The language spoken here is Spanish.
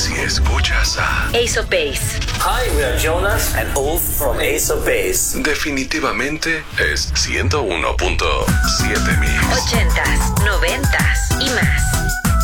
si escuchas a Ace of Base. Hi, we are Jonas and Ulf from Ace of Base. definitivamente es 101.7 mil.